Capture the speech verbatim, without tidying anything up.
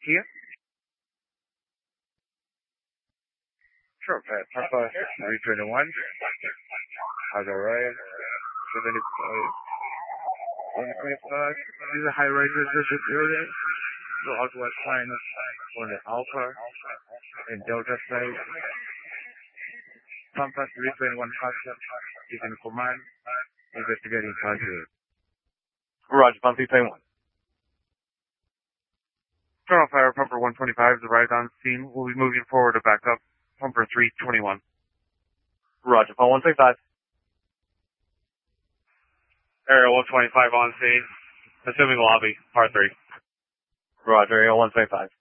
here? Sure, Pat. Papa three twenty-one. Has arrived. seventy-five. one twenty-five. This is a high-rise residential building. So outward sign on the Alpha and Delta side. Pampa three twenty-one Pastor is in command. Investigating target. Roger, Pump three twenty-one. Turn on fire, Pumper one twenty-five is arrived on scene. We'll be moving forward to back up. Pumper three twenty-one. Roger, Pump one twenty-five. Area one twenty-five on scene. Assuming lobby, par three. Roger, Area one twenty-five.